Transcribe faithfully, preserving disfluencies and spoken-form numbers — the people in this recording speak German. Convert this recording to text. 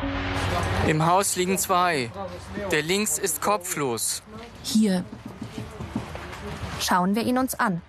Im Haus liegen zwei. Der links ist kopflos. Hier. Schauen wir ihn uns an.